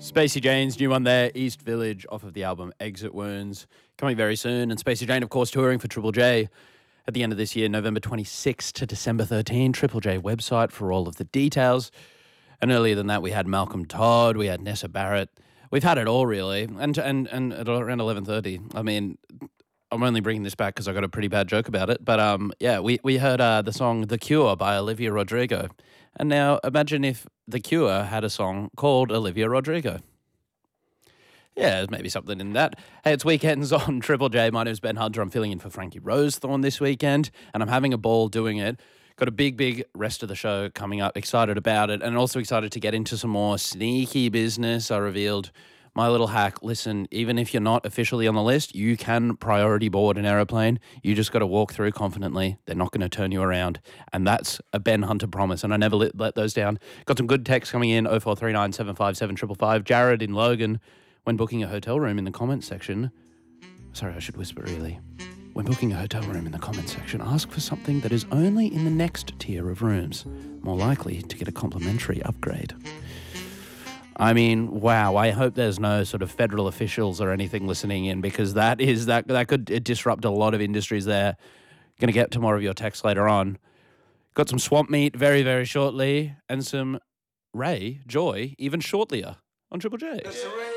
Spacey Jane's new one there, East Village, off of the album Exit Wounds, coming very soon. And Spacey Jane, of course, touring for Triple J at the end of this year, November 26 to December 13. Triple J website for all of the details. And earlier than that, we had Malcolm Todd, we had Nessa Barrett. We've had it all, really. And at around 11:30, I mean, I'm only bringing this back because I got a pretty bad joke about it. But yeah, we heard the song The Cure by Olivia Rodrigo. And now imagine if The Cure had a song called Olivia Rodrigo. Yeah, there's maybe something in that. Hey, it's weekends on Triple J. My name's Ben Hunter. I'm filling in for Frankie Rosethorn this weekend, and I'm having a ball doing it. Got a big rest of the show coming up. Excited about it, and also excited to get into some more sneaky business. I revealed my little hack. Listen, even if you're not officially on the list, you can priority board an aeroplane. You just got to walk through confidently. They're not going to turn you around. And that's a Ben Hunter promise. And I never let those down. Got some good texts coming in, 0439 757 555. Jared in Logan, when booking a hotel room in the comments section. Sorry, I should whisper really. When booking a hotel room in the comments section, ask for something that is only in the next tier of rooms. More likely to get a complimentary upgrade. I mean, wow, I hope there's no sort of federal officials or anything listening in, because that could disrupt a lot of industries there. Going to get to more of your texts later on. Got some swamp meat very, very shortly, and some Ray Joy even shortlier on Triple J.